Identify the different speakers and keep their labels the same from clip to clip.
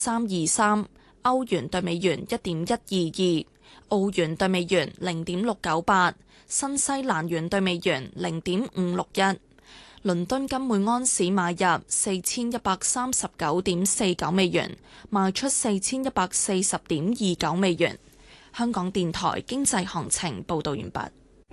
Speaker 1: 323，歐元對美元1.122，澳元對美元0.698，新西蘭元對美元0.561。倫敦金每安士買入4139.49美元，賣出4140.29美元。香港電台經濟行情報道完畢。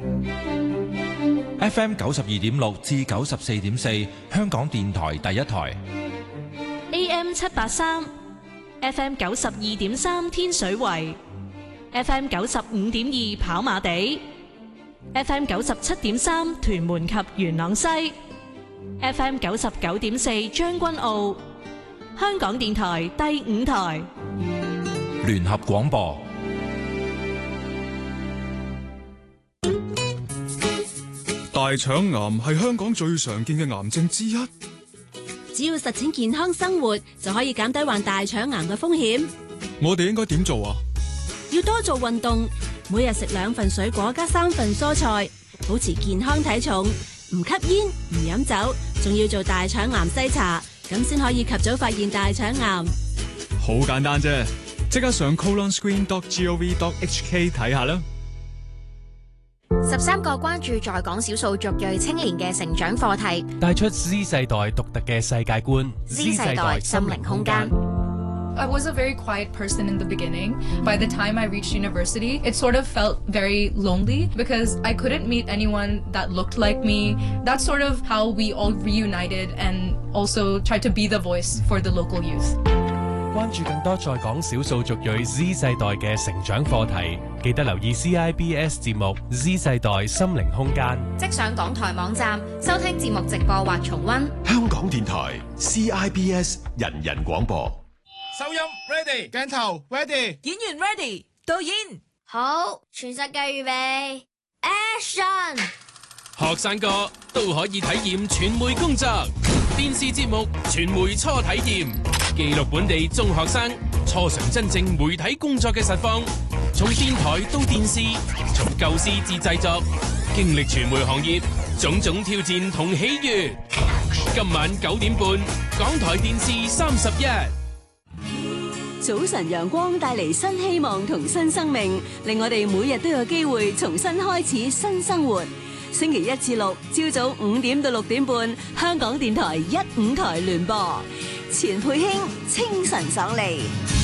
Speaker 2: FM 92.6至94.4，香港電台第一台。
Speaker 3: AM 783 FM 92.3天水圍 FM 95.2跑馬地 FM 97.3屯門及元朗西 FM 99.4將軍澳。香港電台第五台
Speaker 2: 聯合廣播。
Speaker 4: 大腸癌係香港最常見嘅癌症之一。
Speaker 5: 只要實踐健康生活，就可以減低患大腸癌嘅風險。
Speaker 4: 我哋應該點做啊？
Speaker 5: 要多做運動，每日食2份水果加3份蔬菜，保持健康體重，唔吸煙唔飲酒，仲要做大腸癌篩查，咁先可以及早發現大腸癌。
Speaker 4: 好簡單啫，即刻上 colonscreen.gov.hk 睇下啦。
Speaker 6: 13個關注在港少數族裔青年嘅成長課題，
Speaker 7: 帶出 Z 世代獨特嘅世界觀。
Speaker 6: Z 世代心靈空間。
Speaker 8: I was a very quiet person in the beginning. By the time I reached university, it sort of felt very lonely because I couldn't meet anyone that looked like me. That's sort of how we all reunited and also tried to be the voice for the local youth.
Speaker 7: 關注更多在港少數族裔 Z 世代嘅成長課題，記得留意 CIBS 節目 Z 世代心靈空間。
Speaker 6: 即上港台網站收聽節目直播或重溫。
Speaker 9: 香港電台 CIBS 人人廣播。
Speaker 10: 收音 ready， 鏡頭 ready，
Speaker 11: 演員 ready， 導演
Speaker 12: 好，全世界預備 action。
Speaker 13: 學生哥都可以體驗傳媒工作，電視節目傳媒初體驗，記錄本地中學生初嘗真正媒體工作嘅實況，從電台到電視，從構思至製作，經歷傳媒行業種種挑戰同喜悅。今晚9點半，港台電視31。
Speaker 14: 早晨陽光帶嚟新希望同新生命，令我哋每日都有機會重新開始新生活。星期1至6朝早5點到6點半，香港電台15台聯播，錢佩卿清晨爽利。